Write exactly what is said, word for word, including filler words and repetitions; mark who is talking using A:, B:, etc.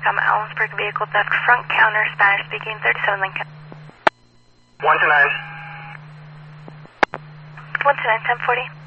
A: Intercom, Allensburg vehicle theft, front counter, Spanish speaking, thirty-seven Lincoln.
B: one to nine.
A: one to nine, ten forty.